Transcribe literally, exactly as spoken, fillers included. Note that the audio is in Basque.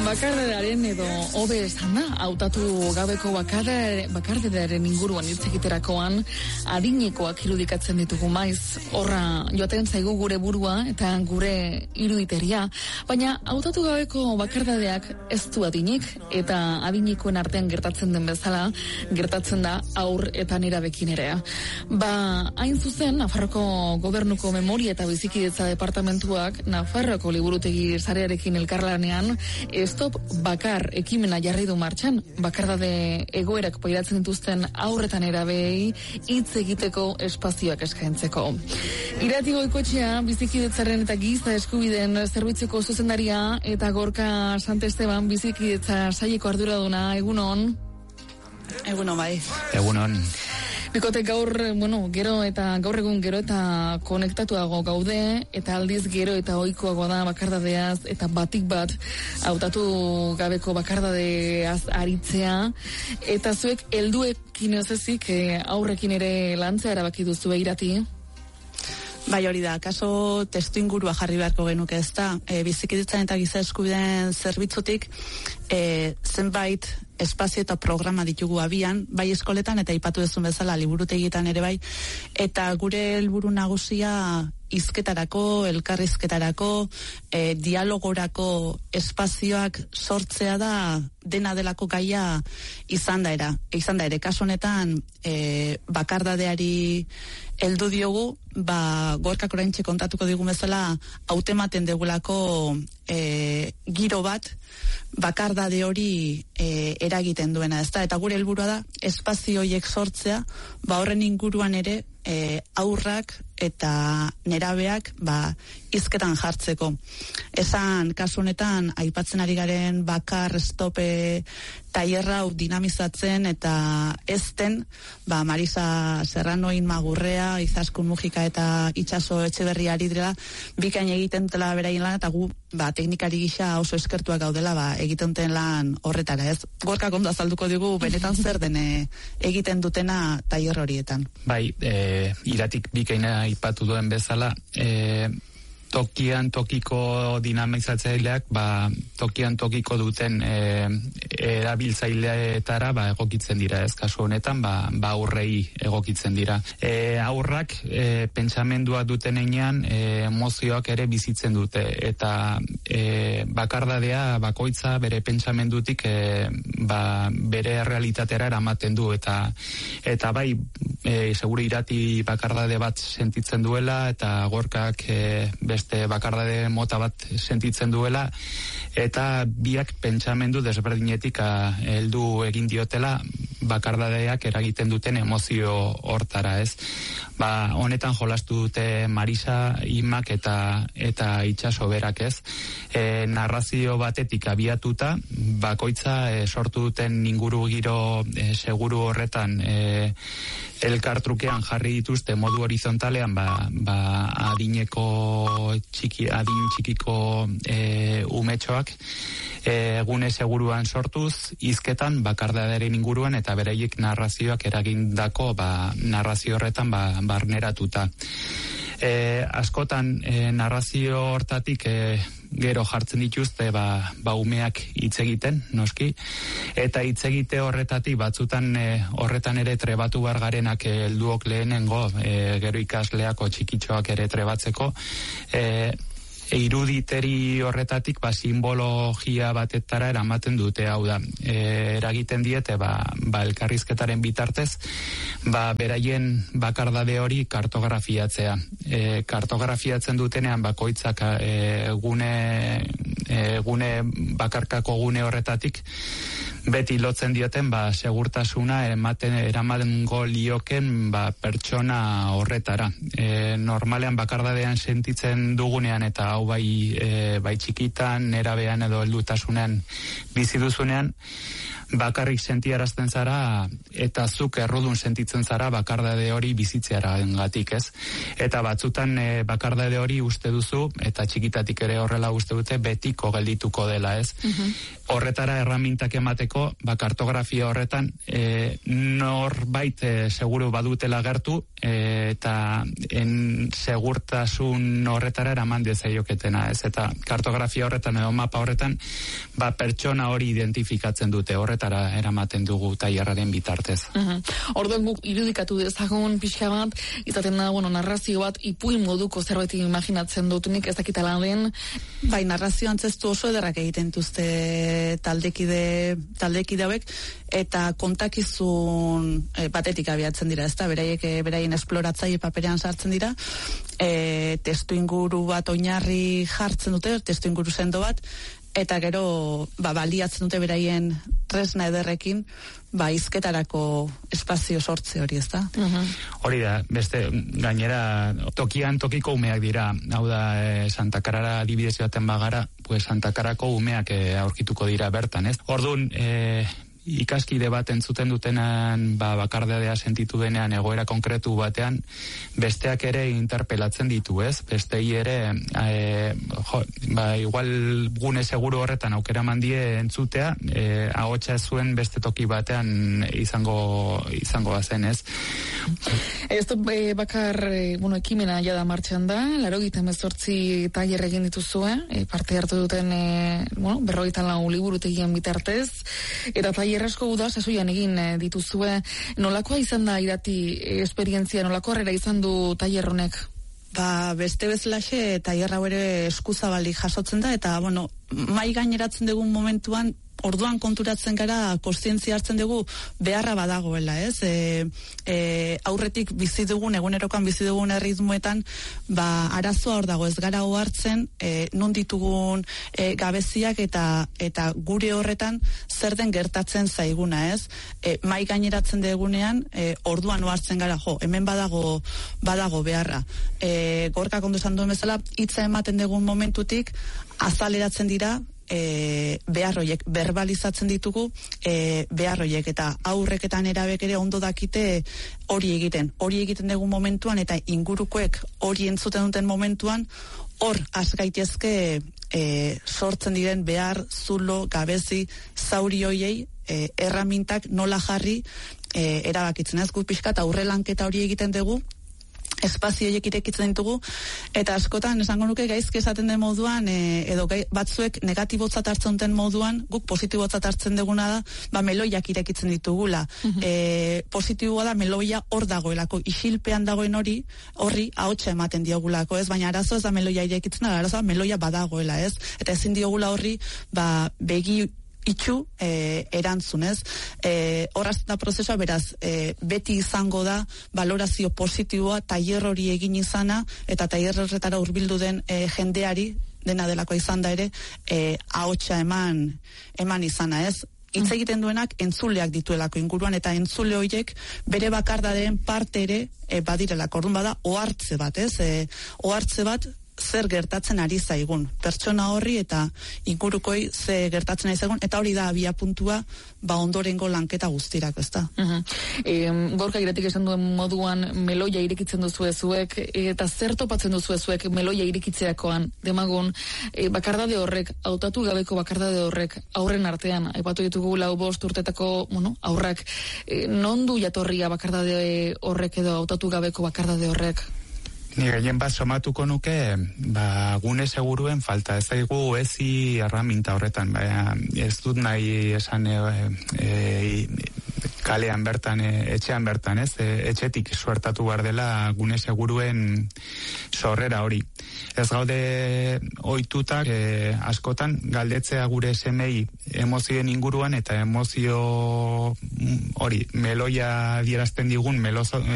Bakardadearen edo hobe esana, hautatu gabeko bakardadearen inguruan hitz egiterakoan adinekoak irudikatzen ditugu maiz. Horra joaten zaigu gure burua eta gure iruditeria, baina hautatu gabeko bakardadeak ez du adinik eta adinekoen artean gertatzen den bezala, gertatzen da haur eta nerabekin ere. Ba, hain zuzen, Nafarroko Gobernuko Memoria eta Bizikidetza Departamentuak Nafarroko Liburutegi Sarearekin elkarlanean Stop Bakar ekimena jarri du martxan, bakardade egoerak pairatzen dituzten aurretan erabei hitz egiteko espazioak eskaintzeko. Irati Goikoetxea, Bizikidetzaren eta Giza Eskubideen Zerbitzuko zuzendaria eta Gorka Santesteban Bizikidetza Saileko arduraduna, egunon? Egunon bai. Egunon. Bikote gaur, bueno, gero eta gaur egun gero eta konektatuago gaude, eta aldiz gero eta ohikoagoa da bakardadeaz, eta batik bat hautatu gabeko bakardadeaz aritzea, eta zuek helduekin ez ezik aurrekin ere lantzea erabaki duzu Irati? Bai, hori da, kaso testu ingurua jarri beharko genuke ez da, e, Bizikidetzan eta Giza Eskubideen Zerbitzutik e, zenbait espazio eta programa ditugu abian, bai eskoletan eta aipatu duzun bezala liburutegietan ere bai, eta gure helburu nagusia hizketarako, elkarrizketarako, e, dialogorako espazioak sortzea da dena delako gaia izan da era. Izan da ere, kasu honetan e, bakardadeari heldu diogu, ba, Gorkak oraintxe kontatuko digun bezala hautematen degulako e, giro bat bakardade hori e, eragiten duena, ezta? Eta gure helburua da espazio horiek sortzea, ba horren inguruan ere e, aurrak eta nerabeak ba hizketan jartzeko. Esan kasu honetan aipatzen ari garen bakar stope tailerra hau dinamizatzen eta ezten ba Marisa Serrano, Inma Gurrea, Izaskun Mujika eta Itxaso Etxeberria ari dela bikain egiten dela beraien lan, eta gu ba teknikari gisa oso eskertuak gaudela ba egiten duten lan horretara, ez? Gorkak ondo azalduko digu benetan zer den egiten dutena tailer horietan. Bai, e, Iratik bikaina aipatu duen bezala, e, tokian tokiko dinamizatzaileak ba tokian tokiko duten e, erabiltzaileetara ba egokitzen dira, ez kasu honetan ba, ba aurrei egokitzen dira. E, aurrak e, pentsamendua duten heinean e, emozioak ere bizitzen dute, eta e, bakardadea bakoitza bere pentsamendutik e, ba, bere realitatera eramaten du, eta eta bai e, seguru Irati bakardade bat sentitzen duela, eta Gorkak e, beste bakardade mota bat sentitzen duela, eta biak pentsamendu desberdinetik heldu egin diotela bakardadeak eragiten duten emozio hortara, ez? Ba, honetan jolastu dute Marisa, Imak eta eta Itxaso berak, ez? E, narrazio batetik abiatuta, bakoitza e, sortu duten inguru giro e, seguru horretan e, elkartrukean jarri dituzte modu horizontalean ba, ba adineko txiki, adin txikiko e, umetxoak e, gune seguruan sortuz, hizketan bakardaderen inguruan eta beraiek narrazioak eragindako ba, narrazio horretan ba, barneratuta. E, askotan e, narrazio hortatik e, gero jartzen dituzte ba, ba umeak hitz egiten, noski, eta hitz egite horretatik batzutan e, horretan ere trebatu bar garenak helduok e, lehenengo, e, gero ikasleako txikitxoak ere trebatzeko, e, iruditeri horretatik ba simbologia batetara eramaten dute, hau da, e, eragiten diete ba, ba elkarrizketaren bitartez ba beraien bakardade hori kartografiatzea. E, kartografiatzen dutenean bakoitzak e, gune e, gune bakarkako gune horretatik beti lotzen dioten ba segurtasuna ematen eramango lioken ba pertsona horretara. E, normalean bakardadean sentitzen dugunean, eta hau bai e, bai txikitan, nerabean edo heldutasunean bizi duzunean, bakarrik sentiarazten zara eta zuk errudun sentitzen zara bakardade hori bizitzearengatik, ez? Eta batzutan e, bakardade hori uste duzu, eta txikitatik ere horrela uste dute, betiko geldituko dela, ez? Uh-huh. Horretara erramintak emateko, ba, kartografia horretan e, norbait e, seguru badutela gertu, e, eta en segurtasun horretara eraman dezaioketena, ez? Eta kartografia horretan edo mapa horretan, ba, pertsona hori identifikatzen dute, horretara eramaten dugu tailerraren bitartez. Uh-huh. Orduan guk irudikatu dezagun pixka bat, izaten da, bueno, narrazio bat ipuin moduko zerbait imaginatzen dutunik, ez dakitala den. Bai, narrazio antzestu oso ederrak egiten duzte taldekide, taldekide hauek, eta kontakizun e, batetik abiatzen dira, ezta, beraiek e, beraien esploratzaile paperean sartzen dira, e, testu inguru bat oinarri jartzen dute, testu inguru sendo bat, eta gero ba, baliatzen dute beraien tresna ederrekin ba, izketarako espazio sortze hori, ezta? Uh-huh. Hori da, beste gainera tokian tokiko umeak dira, hau da e, Santa Carara adibidez baten bagara, pues Santa Carako umeak e, aurkituko dira bertan, ez? Orduan, e, ikaskide bat entzuten dutenan ba, bakardadea sentitu denean egoera konkretu batean, besteak ere interpelatzen ditu, ez? Bestei ere e, jo, ba, igual gune seguru horretan aukera mandie entzutea, e, ahotsa zuen beste toki batean izango izango bazen, ez? Ez e, bakar, e, bueno, ekimena jada martxan da, laurogeita hemezortzi tailer egin dituzue, e, parte hartu duten e, bueno, berrogeita lau liburutegien bitartez, eta tailer asko da sasoian egin dituzue. Nolakoa izan da irati esperientzia, nolako harrera izan du tailer honek? Ba, beste bezalaxe tailer hau ere eskuzabalik jasotzen da, eta, bueno, mai gaineratzen dugun momentuan orduan konturatzen gara, kontzientzia hartzen dugu beharra badagoela, ez? E, e, aurretik bizi dugun, egunerokan bizi dugun erritmuetan, ba, arazoa hor dago, ez gara ohartzen, e, non ditugun e, gabeziak eta eta gure horretan zer den gertatzen zaiguna, ez? E, mai gaineratzen dugunean, e, orduan ohartzen gara, jo, hemen badago badago beharra. E, Gorka ondo esan duen bezala, hitza ematen dugun momentutik, azaleratzen dira, E, beharroiek, verbalizatzen ditugu e, beharroiek, eta aurreketan erabek ere ondo dakite hori egiten, hori egiten dugu momentuan, eta ingurukoek hori entzuten duten momentuan, hor azgaitezke e, sortzen diren behar, zulo, gabezi, zauri hoiei e, erramintak nola jarri e, erabakitzen, ez? Guk pixkat aurrelanketa hori egiten dugu, espazioiek irekitzen ditugu, eta askotan esango nuke gaizki esaten den moduan, e, edo gai, batzuek negatibotzat hartzen duten moduan, guk positibotzat hartzen duguna da, ba meloiak irekitzen ditugula. Uh-huh. E, positiboa da meloia hor dagoelako, isilpean dagoen hori, horri ahotsa ematen diogulako, ez? Baina arazo ez da meloia irekitzen, arazoa meloia badagoela, ez? Eta ezin diogula horri, ba, begi itxu e, erantzunez. E, Horrazten da prozesua, beraz, e, beti izango da valorazio positiboa tailer hori egin izana, eta tailer horretara hurbildu den e, jendeari, dena delakoa izan da ere, e, ahotsa eman, eman izana, ez? Hitz egiten duenak entzuleak dituelako inguruan, eta entzule horiek bere bakardadeen parte ere e, badirelako. Orduan bada, ohartze bat, ez? E, ohartze bat, zer gertatzen ari zaigun, pertsona horri eta ingurukoi ze gertatzen ari zaigun, eta hori da abia puntua, ba ondorengo lanketa guztirako, ezta? Uh-huh. E, Gorka iratik esan duen moduan meloia irekitzen duzu ezuek, eta zer topatzen duzu ezuek meloia irekitzeakoan, demagun, e, bakardade horrek, hautatu gabeko bakardade horrek, aurren artean, aipatu ditugu lau bost urtetako, bueno, aurrak, e, non du jatorria bakardade horrek edo hautatu gabeko bakardade horrek? Ni gehien bat somatuko nuke, ba, gune seguruen falta, ez daigu ezi erraminta horretan, ba, ez dut nahi esan e, e, kalean bertan, e, etxean bertan, ez, e, etxetik suertatu behar dela gune seguruen sorrera hori. Ez gaude ohitutak e, askotan galdetzea gure semei emozioen inguruan, eta emozio hori, meloia dierazten digun, melozo,